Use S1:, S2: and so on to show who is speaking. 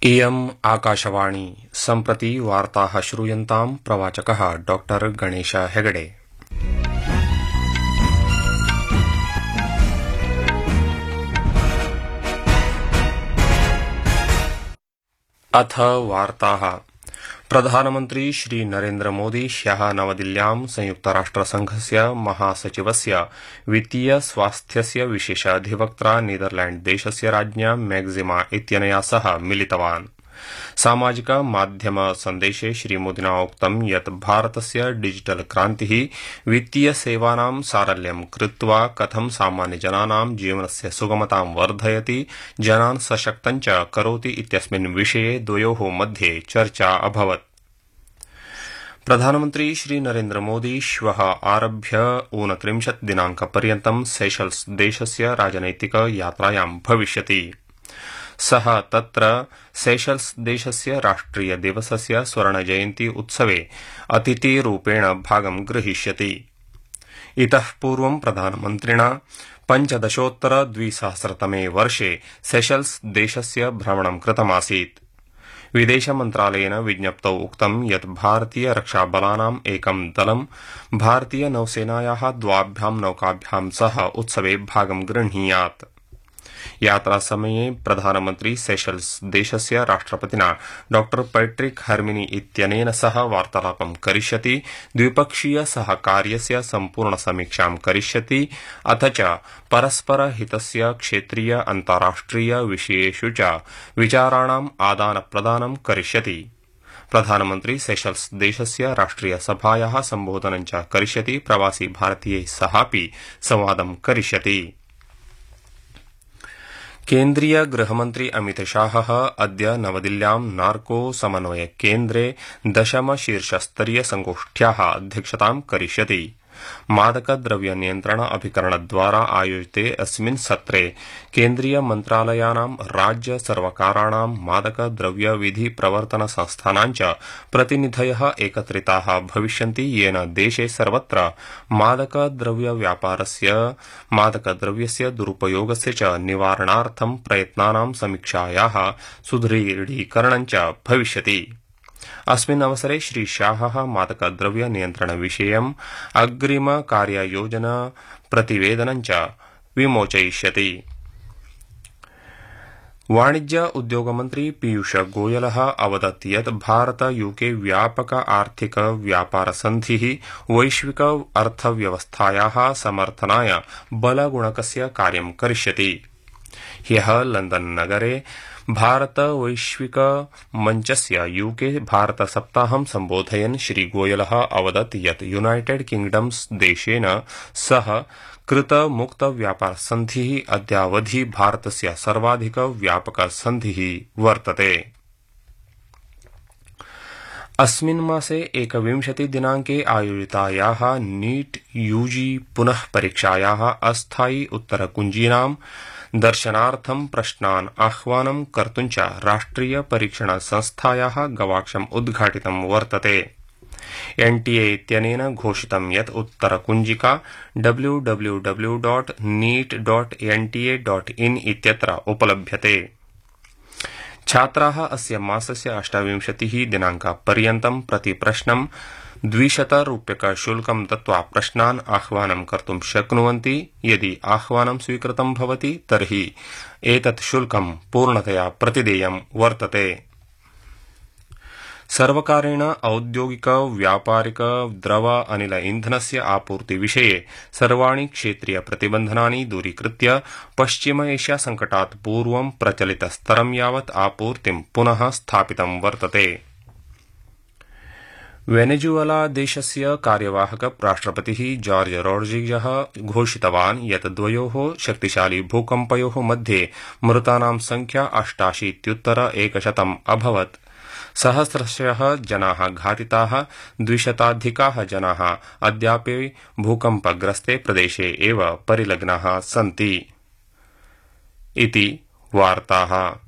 S1: इयम् आकाशवाणी सम्प्रति वार्ताः श्रूयन्ताम् प्रवाचकः डॉ गणेश हेगडे। अथ वार्ताः। प्रधानमन्त्री श्री नरेन्द्र मोदी ह्यः नवदिल्ल्यां संयुक्तराष्ट्रसंघस्य महासचिवस्य वित्तीय स्वास्थ्यस्य विशेषाधिवक्त्रा नीदरलैण्ड देशस्य राज्ञा मैक्सिमा इत्यनया सह मिलितवान्। सामाजिक माध्यम सन्देशे श्रीमोदिना उक्तं यत् भारतस्य डिजिटल क्रान्तिः वित्तीय सेवानां सारल्यं कृत्वा कथं सामान्यजनानां जीवनस्य सुगमतां वर्धयति, जनान् सशक्तं च करोति इत्यस्मिन् विषये द्वयोः मध्ये चर्चा अभवत्। प्रधानमन्त्री श्री नरेन्द्र मोदी श्वः आरभ्य 29 दिनाङ्कपर्यन्तं सेशल्स देशस्य राजनैतिक यात्रायां भविष्यति। सः तत्र सेशल्स देशस्य राष्ट्रिय दिवसस्य स्वर्णजयन्ती उत्सवे अतिथिरूपेण भागं ग्रहीष्यति। इतः पूर्वं प्रधानमन्त्रिणा 15-द्विसहस्रतमे वर्षे सेशल्स देशस्य भ्रमणं कृतमासीत्। विदेशमन्त्रालयेन विज्ञप्तौ उक्तं यत् भारतीय रक्षाबलानाम् एकं दलं भारतीय नौसेनायाः द्वाभ्यां नौकाभ्यां सह उत्सवे भागं गृह्णीयात्। यात्रासमये प्रधानमन्त्री सेशल्स देशस्य राष्ट्रपतिना डॉ पैट्रिक हर्मिनी इत्यनेन सह वार्तालापं करिष्यति, द्विपक्षीय सहकार्यस्य सम्पूर्णसमीक्षां करिष्यति, अथ च परस्परहितस्य क्षेत्रीय अन्ताराष्ट्रिय विषयेषु च विचाराणाम् आदानप्रदानं करिष्यति। प्रधानमन्त्री सेशल्स देशस्य राष्ट्रिय सभायाः सम्बोधनं च करिष्यति, प्रवासी भारतीयैः सहापि संवादं करिष्यति। केन्द्रीय गृहमन्त्री अमितशाहः अद्य नवदिल्ल्यां नार्को समन्वय केन्द्रे 10 शीर्षस्तरीय संगोष्ठ्याः अध्यक्षतां करिष्यति। मादकद्रव्य नियन्त्रण अभिकरणद्वारा आयोजिते अस्मिन् सत्रे केन्द्रीय मन्त्रालयानां राज्य सर्वकाराणां मादकद्रव्य विधि प्रवर्तन संस्थानां च प्रतिनिधयः एकत्रिताः भविष्यन्ति, येन देशे सर्वत्र मादकद्रव्यस्य दुरुपयोगस्य च निवारणार्थं प्रयत्नानां समीक्षायाः सुदृढीकरणं च भविष्यति। अस्मिन् अवसरे श्री शाहः मादकद्रव्य नियन्त्रण विषयम् अग्रिम कार्ययोजना प्रतिवेदनं च विमोचयिष्यति। वाणिज्य उद्योगमन्त्री पीयूष गोयलः अवदत् यत् भारत यूके व्यापक आर्थिक व्यापार सन्धिः वैश्विक अर्थव्यवस्थायाः समर्थनाय बलगुणकस्य कार्यं करिष्यति। ह्यः लंदन नगरे भारत वैश्विक मञ्चस्य यूके भारत सप्ताहं सम्बोधयन् श्री गोयलः अवदत् यत् यूनाइटेड किंगडम्स देशेन सह कृत मुक्त व्यापार सन्धिः अद्यावधि भारतस्य सर्वाधिक व्यापक सन्धिः वर्तते। अस्मिन् मासे 21 दिनाङ्के आयोजितायाः नीट यूजी पुनः परीक्षायाः अस्थायि उत्तरकुञ्जीनां दर्शनार्थं प्रश्नान् आह्वानं कर्तुं च राष्ट्रिय परीक्षण संस्थायाः गवाक्षम् उद्घाटितं वर्तते। एनटीए इत्यनेन घोषितं यत् उत्तरकुञ्जिका www.neet.nta.in इत्यत्र उपलभ्यते। छात्राः अस्य मासस्य 28 दिनाङ्कपर्यन्तं प्रतिप्रश्नं 200 रूप्यकशुल्कं दत्त्वा प्रश्नान् आह्वानं कर्तुं शक्नुवन्ति। यदि आह्वानं स्वीकृतं भवति तर्हि एतत् शुल्कं पूर्णतया प्रतिदेयं वर्तते। सर्वकारेण औद्योगिक व्यापारिक द्रव अनिल इन्धनस्य आपूर्ति विषये सर्वाणि क्षेत्रीय प्रतिबन्धनानि दूरीकृत्य पश्चिम एशिया संकटात् पूर्वं प्रचलितस्तरं यावत् आपूर्तिं पुनः स्थापितं वर्तते। वेनेजुएला देशस्य कार्यवाहक राष्ट्रपतिः जॉर्ज रोड्रिगज़ घोषितवान् यत् द्वयोः शक्तिशाली भूकम्पयोः मध्ये मृतानां संख्या 88-100 अभवत्। सहस्रशः जनाः घातिताः, 200-अधिकाः जनाः अद्यापि भूकम्पग्रस्ते प्रदेशे एव परिलग्नाः सन्ति। इति वार्ताः।